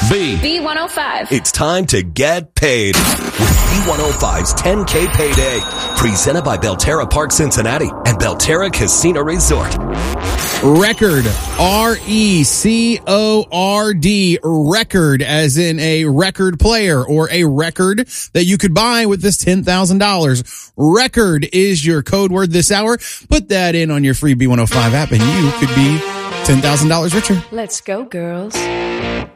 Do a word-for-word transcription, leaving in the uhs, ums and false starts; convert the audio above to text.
B. B one oh five. It's time to get paid with B one oh five's ten K Payday. Presented by Belterra Park Cincinnati and Belterra Casino Resort. Record, R E C O R D, record as in a record player or a record that you could buy with this ten thousand dollars. Record is your code word this hour. Put that in on your free B one oh five app and you could be ten thousand dollars richer. Let's go, girls.